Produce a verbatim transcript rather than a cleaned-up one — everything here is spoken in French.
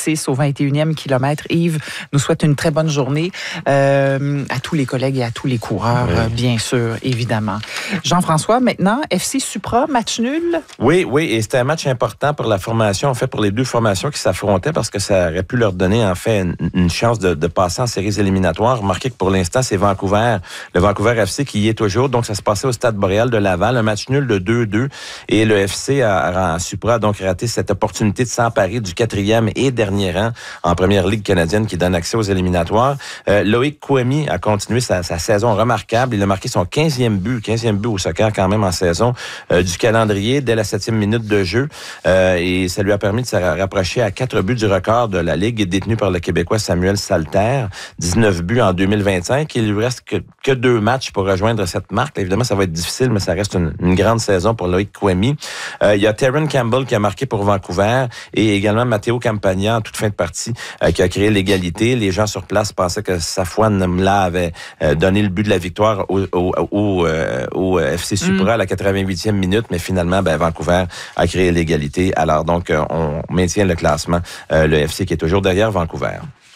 six au vingt et unième kilomètre. Yves nous souhaite une très bonne journée euh, à tous les collègues et à tous les coureurs, oui. bien sûr, évidemment. Jean-François, maintenant, F C Supra, match nul? Oui, oui, et c'était un match important pour la formation, en fait, pour les deux formations qui s'affrontaient, parce que ça aurait pu leur donner, en fait, une, une chance de, de passer en séries éliminatoires. Remarquez que pour l'instant, c'est Vancouver, le Vancouver F C qui y est toujours. Donc, ça se passait au Stade Boréal de Laval, un match nul de deux deux. Et le F C a, a, Supra a donc raté cette opportunité de s'emparer du quatrième et dernier rang en première ligue canadienne qui donne accès aux éliminatoires. Euh, Loïc Kouemi a continué sa, sa saison remarquable. Il a marqué son quinzième but, quinzième but au soccer quand même en saison euh, du calendrier dès la septième minute de jeu. Euh, et ça lui a permis de se rapprocher à quatre buts du record de la ligue détenu par le Québécois Samuel Salter. dix-neuf buts en deux mille vingt-cinq. Il lui reste que, que deux matchs pour rejoindre cette marque. Là, évidemment, ça va être difficile, mais ça reste une, une grande saison pour Loïc Kouemi. Euh, il y a Terran Campbell qui a marqué pour Vancouver et également Matteo Campagna en toute fin de partie euh, qui a créé l'égalité. Les gens sur place pensaient que Safwan Mla avait euh, donné le but de la victoire au, au, au, euh, au F C Supra mm. à la quatre-vingt-huitième minute, mais finalement, ben, Vancouver a créé l'égalité. Alors donc, euh, on maintient le classement, euh, le F C qui est toujours derrière Vancouver.